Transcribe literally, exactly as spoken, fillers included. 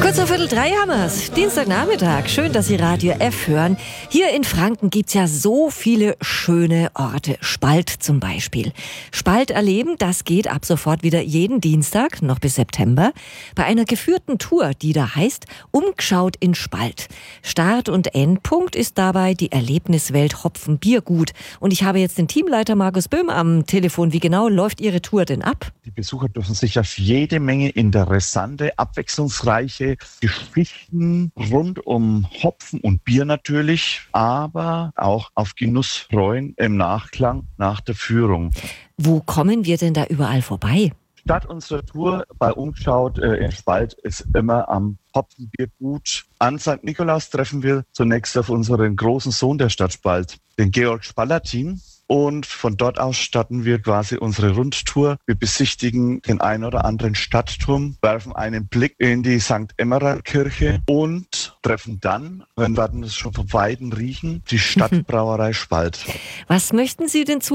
Kurz vor Viertel drei haben wir's. Dienstagnachmittag. Schön, dass Sie Radio F hören. Hier in Franken gibt's ja so viele schöne Orte. Spalt zum Beispiel. Spalt erleben, das geht ab sofort wieder jeden Dienstag, noch bis September, bei einer geführten Tour, die da heißt Umgeschaut in Spalt. Start- und Endpunkt ist dabei die Erlebniswelt Hopfen-Biergut. Und ich habe jetzt den Teamleiter Markus Böhm am Telefon. Wie genau läuft Ihre Tour denn ab? Die Besucher dürfen sich auf jede Menge interessante, abwechslungsreiche Geschichten rund um Hopfen und Bier natürlich, aber auch auf Genuss freuen im Nachklang nach der Führung. Wo kommen wir denn da überall vorbei? Statt unserer Tour bei Umgeschaut äh, in Spalt ist immer am Hopfenbiergut. An Sankt Nikolaus treffen wir zunächst auf unseren großen Sohn der Stadt Spalt, den Georg Spalatin. Und von dort aus starten wir quasi unsere Rundtour. Wir besichtigen den ein oder anderen Stadtturm, werfen einen Blick in die Sankt Emmerer-Kirche und treffen dann, wenn wir das schon vom Weiten riechen, die Stadtbrauerei Spalt. Was möchten Sie denn zu